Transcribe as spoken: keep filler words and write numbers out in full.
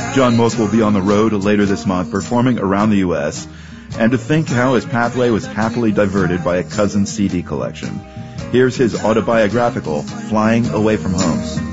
John Mook will be on the road later this month, performing around the U S, and to think how his pathway was happily diverted by a cousin's C D collection. Here's his autobiographical, Flying Away from Home.